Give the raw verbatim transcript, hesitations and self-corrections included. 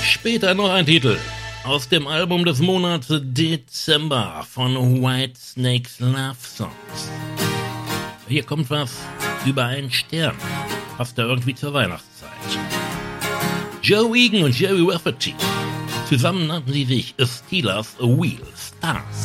Später noch ein Titel aus dem Album des Monats Dezember von Whitesnakes Love Songs. Hier kommt was über einen Stern. Passt da irgendwie zur Weihnachtszeit. Joe Egan und Jerry Rafferty. Zusammen nannten sie sich A Steelers Wheel Stars.